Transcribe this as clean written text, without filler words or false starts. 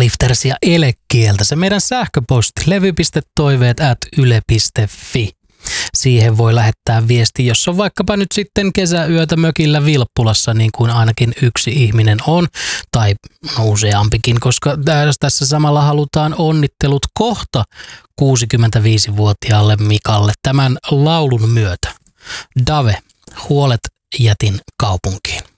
Lifters ja elekieltä. Se meidän sähköposti levy.toiveet@yle.fi. Siihen voi lähettää viesti, jos on vaikkapa nyt sitten kesäyötä mökillä Vilppulassa, niin kuin ainakin yksi ihminen on, tai useampikin, koska tässä samalla halutaan onnittelut kohta 65-vuotiaalle Mikalle tämän laulun myötä. Dave, Huolet jätin kaupunkiin.